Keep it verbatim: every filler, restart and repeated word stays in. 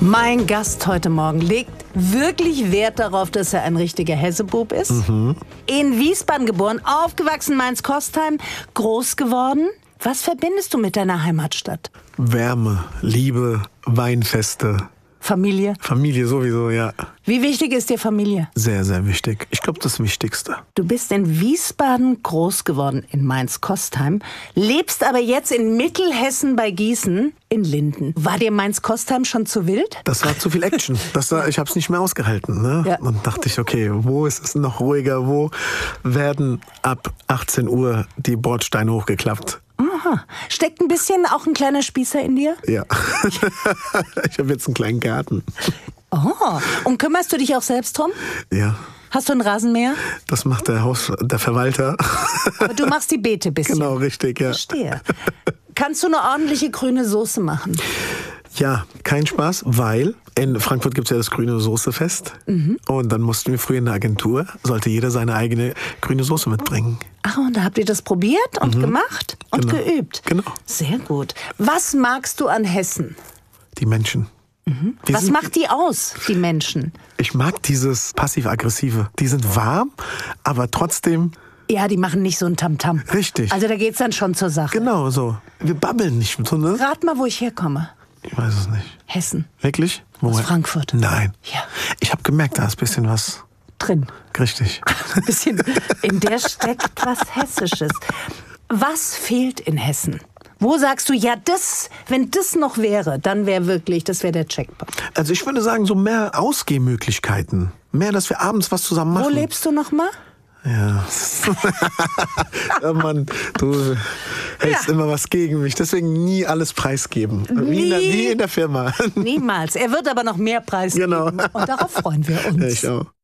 Mein Gast heute Morgen legt wirklich Wert darauf, dass er ein richtiger Hessebub ist. Mhm. In Wiesbaden geboren, aufgewachsen Mainz-Kostheim, groß geworden. Was verbindest du mit deiner Heimatstadt? Wärme, Liebe, Weinfeste. Familie? Familie sowieso, ja. Wie wichtig ist dir Familie? Sehr, sehr wichtig. Ich glaube, das Wichtigste. Du bist in Wiesbaden groß geworden, in Mainz-Kostheim, lebst aber jetzt in Mittelhessen bei Gießen, in Linden. War dir Mainz-Kostheim schon zu wild? Das war zu viel Action. Das war, ich habe es nicht mehr ausgehalten. Ne? Ja. Und dachte ich, okay, wo ist es noch ruhiger? Wo werden ab achtzehn Uhr die Bordsteine hochgeklappt? Aha. Steckt ein bisschen auch ein kleiner Spießer in dir? Ja. Ich habe jetzt einen kleinen Garten. Oh. Und kümmerst du dich auch selbst drum? Ja. Hast du ein Rasenmäher? Das macht der Haus, der Verwalter. Aber du machst die Beete ein bisschen. Genau, richtig, ja. Verstehe. Kannst du eine ordentliche grüne Soße machen? Ja, kein Spaß, weil in Frankfurt gibt es ja das grüne Soßefest. Mhm. Und dann mussten wir früher in der Agentur, sollte jeder seine eigene grüne Soße mitbringen. Ach, und da habt ihr das probiert und mhm. gemacht und genau. geübt? Genau. Sehr gut. Was magst du an Hessen? Die Menschen. Mhm. Was sind, macht die aus, die Menschen? Ich mag dieses passiv-aggressive. Die sind warm, aber trotzdem... Ja, die machen nicht so ein Tamtam. -Tam. Richtig. Also da geht's dann schon zur Sache. Genau so. Wir babbeln nicht so, ne? Rat mal, wo ich herkomme. Ich weiß es nicht. Hessen. Wirklich? Aus Frankfurt. Nein. Ja. Ich habe gemerkt, da ist ein bisschen was... drin. Richtig. Ein bisschen, in der steckt was Hessisches. Was fehlt in Hessen? Wo sagst du, ja, das, wenn das noch wäre, dann wäre wirklich, das wäre der Jackpot. Also ich würde sagen, so mehr Ausgehmöglichkeiten. Mehr, dass wir abends was zusammen machen. Wo lebst du noch mal? Ja. Oh Mann, du hältst ja. immer was gegen mich. Deswegen nie alles preisgeben. Nie. Wie in der, wie in der Firma. Niemals. Er wird aber noch mehr preisgeben. Genau. Und darauf freuen wir uns. Ich auch.